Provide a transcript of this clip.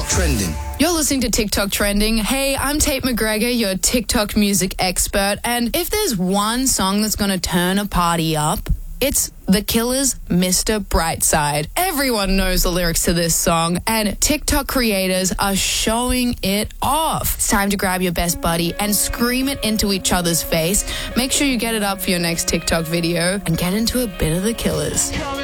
TikTok Trending. You're listening to TikTok Trending. Hey, I'm Tate McGregor, your TikTok music expert. And if there's one song that's going to turn a party up, it's The Killers' Mr. Brightside. Everyone knows the lyrics to this song, and TikTok creators are showing it off. It's time to grab your best buddy and scream it into each other's face. Make sure you get it up for your next TikTok video and get into a bit of The Killers.